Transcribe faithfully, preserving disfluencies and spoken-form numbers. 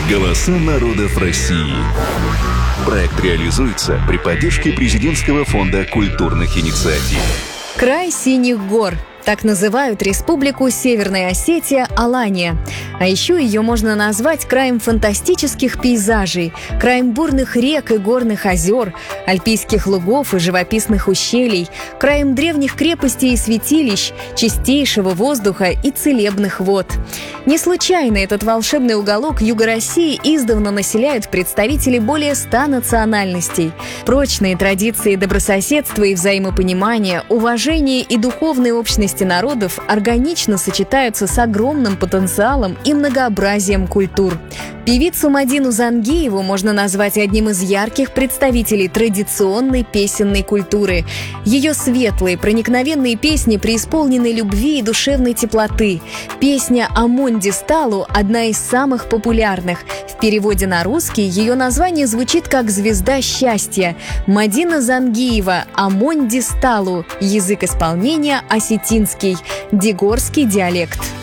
Голоса народов России. Проект реализуется при поддержке Президентского фонда культурных инициатив. Край синих гор. Так называют республику Северная Осетия Алания. А еще ее можно назвать краем фантастических пейзажей, краем бурных рек и горных озер, альпийских лугов и живописных ущелий, краем древних крепостей и святилищ, чистейшего воздуха и целебных вод. Не случайно этот волшебный уголок Юга России издавна населяют представители более ста национальностей. Прочные традиции добрососедства и взаимопонимания, уважения и духовной общности народов органично сочетаются с огромным потенциалом и многообразием культур. Певицу Мадину Зангиеву можно назвать одним из ярких представителей традиционной песенной культуры. Ее светлые, проникновенные песни преисполнены любви и душевной теплоты. Песня «Амонь Дисталу» – одна из самых популярных. В переводе на русский ее название звучит как «Звезда счастья». Мадина Зангиева «Амонь Дисталу». Язык исполнения осетинский, дигорский диалект.